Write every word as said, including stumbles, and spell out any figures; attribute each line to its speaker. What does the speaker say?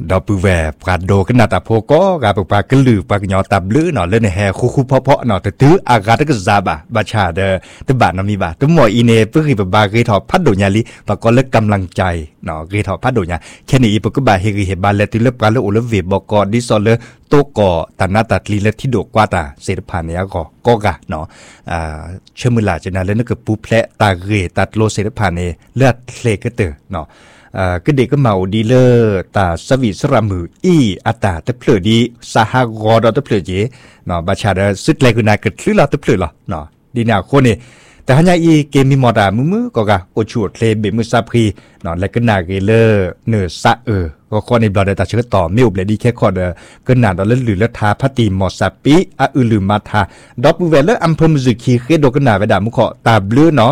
Speaker 1: ดอปูแวปราโดกันนาตาโพก็กาปปากกลือปากยอตับลือเนาะเล่นแห่คู่คู่เพาะๆเนาะแต่ตื้ออากาศก็ซาบะบาชาเดตบะนมีบาตหมออีเนเพื่อคือบบาเกทอพัดโดญาลีปากก็เลิกกำลังใจเนาะเกทอพัดโดญาแค่นี้ปกบาเฮริเฮบาเลติเลปกาเลโอเลเวบอกอดิซอเลโตกอตันนาตัดลีเลที่โดกว่าตาเสดผ่านเนี่ยก็ก็กะเนาะอ่าเชื่อมือหลาจนาเล่นก็ปูแพะตาเรตัดโลเสดผ่านเนี่ยเลือดเลก็เตอเนาะอ่าก็เด็กก็เมาดีเลอตาสวิสรามืออีอัตาตะเพลดีสหกรณ์ตะเพลเจเนาะบาชาดสุดแลกุนาเกิดคลื่นเราตะเพลหรอเนาะดีแนวคนนี่แต่ฮันยาอีเกมมีมอดามือมือก็กะโอชูเทเลเบมือซาพรีเนาะแลกุนาเกเลอเนอซาเออก็คนในบลอดตาเชื้อต่อไม่อุบเลยดีแค่คนเดอก็นานดอลเลหรือละทาพัตีมอซาปิอะอือลืมมาทาดอกบูเวลเลออัมเพมซึคีเคโดก็นาเวดามุขอตาบลือเนาะ